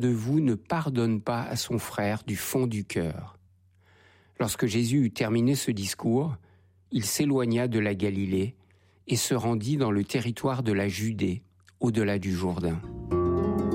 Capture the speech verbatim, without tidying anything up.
de vous ne pardonne pas à son frère du fond du cœur. » Lorsque Jésus eut terminé ce discours, il s'éloigna de la Galilée et se rendit dans le territoire de la Judée, au-delà du Jourdain.